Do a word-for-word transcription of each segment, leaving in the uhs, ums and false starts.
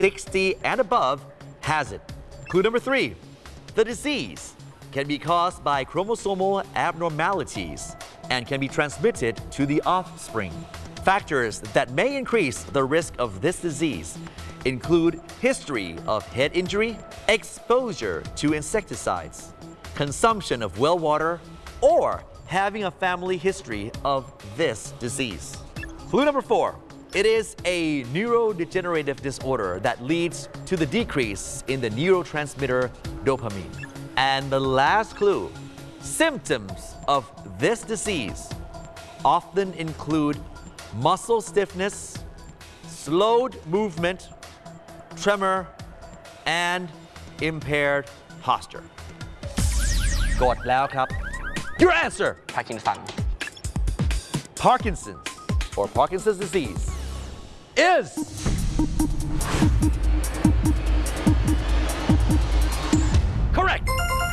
sixty and above has it. Clue number three. The disease can be caused by chromosomal abnormalities and can be transmitted to the offspring. Factors that may increase the risk of this disease include history of head injury, exposure to insecticides, consumption of well water, or having a family history of this disease. Clue number four. It is a neurodegenerative disorder that leads to the decrease in the neurotransmitter dopamine. And the last clue, symptoms of this disease often include muscle stiffness, slowed movement, tremor, and impaired posture. กดแล้วครับ Your answer. พาร์กินสัน Parkinson's or Parkinson's disease is correct.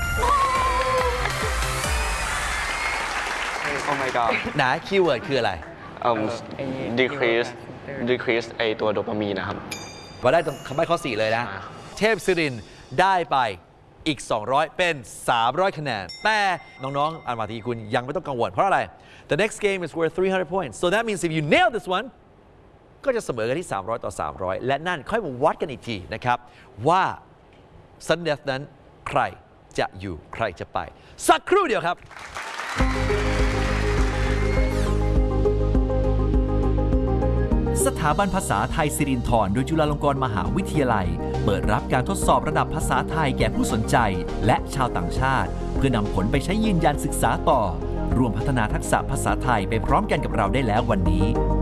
Oh my god ไหนคีย์เวิร์ดคืออะไร um decrease decrease ไอตัวโดปามีนนะครับว่าได้ตรงคำใบ้ข้อสี่เลยนะ เทพศิรินทร์ได้ไปอีก สองร้อย เป็น สามร้อย คะแนน แต่น้องๆอันมาทีคุณยังไม่ต้องกังวลเพราะอะไร The next game is worth three hundred points so that means if you nail this one ก็จะเสมอกันที่ สามร้อย ต่อ สามร้อย และนั่นค่อยมาวัดกันอีกทีนะครับว่า sudden death นั้นใครจะอยู่ใครจะไป สักครู่เดียวครับสถาบันภาษาไทยสิรินธรโดยจุฬาลงกรณ์มหาวิทยาลัยเปิดรับการทดสอบระดับภาษาไทยแก่ผู้สนใจและชาวต่างชาติเพื่อนำผลไปใช้ยืนยันศึกษาต่อร่วมพัฒนาทักษะภาษาไทยไปพร้อมกันกับเราได้แล้ววันนี้